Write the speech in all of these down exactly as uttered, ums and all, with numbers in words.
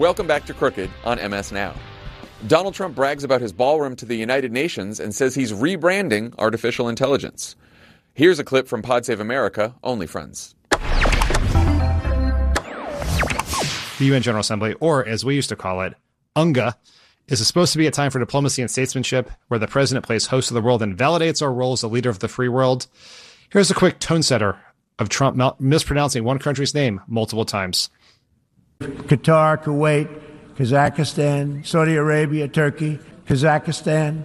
Welcome back to Crooked on M S Now. Donald Trump brags about his ballroom to the United Nations and says he's rebranding artificial intelligence. Here's a clip from Pod Save America, Only Friends. The U N General Assembly, or as we used to call it, UNGA, is supposed to be a time for diplomacy and statesmanship where the president plays host of the world and validates our role as a leader of the free world. Here's a quick tone setter of Trump mispronouncing one country's name multiple times. Qatar, Kuwait, Kazakhstan, Saudi Arabia, Turkey, Kazakhstan,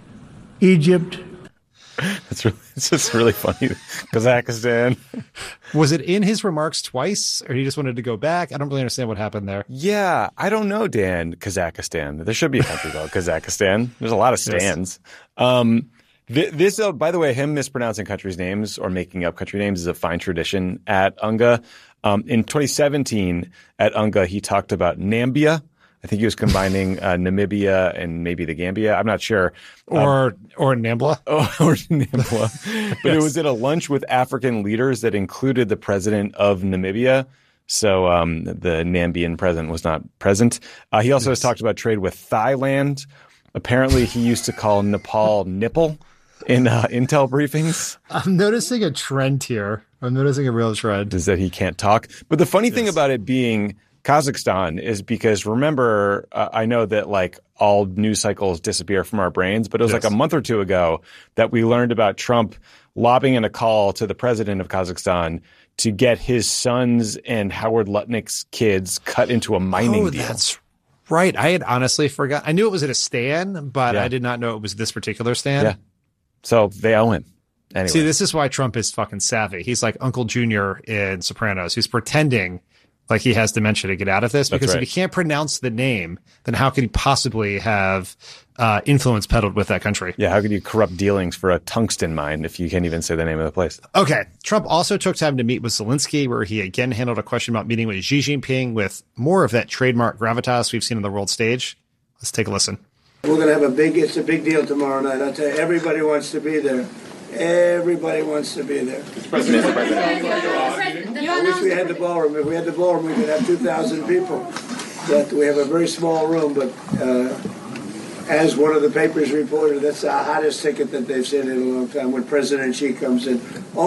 Egypt. It's really, it's just really funny. Kazakhstan. Was it in his remarks twice, or he just wanted to go back? I don't really understand what happened there. Yeah, I don't know, Dan. Kazakhstan. There should be a country called Kazakhstan. There's a lot of stands. Yes. Um, th- this, uh, by the way, him mispronouncing countries' names or making up country names is a fine tradition at UNGA. Um, in twenty seventeen at UNGA, he talked about Nambia. I think he was combining uh, Namibia and maybe the Gambia. I'm not sure. Or um, or Nambla. Oh, or Nambla. But yes. It was at a lunch with African leaders that included the president of Namibia. So um, the Nambian president was not present. Uh, he also yes. has talked about trade with Thailand. Apparently, he used to call Nepal nipple in uh, intel briefings. I'm noticing a trend here. I'm noticing a real trend. Is that he can't talk. But the funny yes. thing about it being Kazakhstan is because, remember, uh, I know that like all news cycles disappear from our brains, but it was yes. like a month or two ago that we learned about Trump lobbing in a call to the president of Kazakhstan to get his sons and Howard Lutnick's kids cut into a mining oh, deal. That's right. I had honestly forgot. I knew it was at a stand, but yeah. I did not know it was this particular stand. Yeah. So they owe him. Anyway. See, this is why Trump is fucking savvy. He's like Uncle Junior in Sopranos. He's pretending like he has dementia to get out of this, because right. if he can't pronounce the name, then how could he possibly have uh, influence peddled with that country? Yeah, how could you corrupt dealings for a tungsten mine if you can't even say the name of the place? Okay. Trump also took time to meet with Zelensky, where he again handled a question about meeting with Xi Jinping with more of that trademark gravitas we've seen on the world stage. Let's take a listen. We're going to have a big, it's a big deal tomorrow night. I'll tell you, everybody wants to be there. Everybody wants to be there. President, President. I wish we had the ballroom. If we had the ballroom, we could have two thousand people. But we have a very small room. But uh, as one of the papers reported, that's the hottest ticket that they've seen in a long time when President Xi comes in. All